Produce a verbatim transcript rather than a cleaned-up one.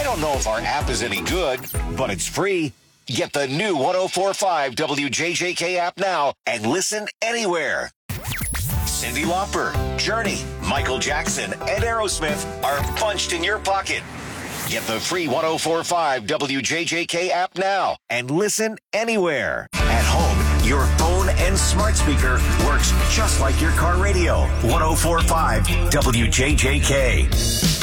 I don't know if our app is any good, but it's free. Get the new one oh four point five W J J K app now and listen anywhere. Cyndi Lauper, Journey, Michael Jackson, and Aerosmith are bunched in your pocket. Get the free one oh four point five W J J K app now and listen anywhere. At home, your phone and smart speaker works just like your car radio. one oh four point five W J J K.